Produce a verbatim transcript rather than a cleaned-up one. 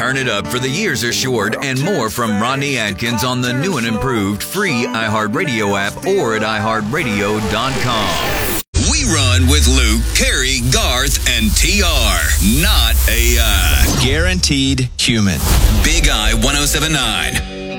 Turn it up for the years are short and more from Rodney Atkins on the new and improved free iHeartRadio app or at i heart radio dot com. We run with Luke, Carrie, Garth, and T R. Not A I. Guaranteed human. Big I ten seventy-nine.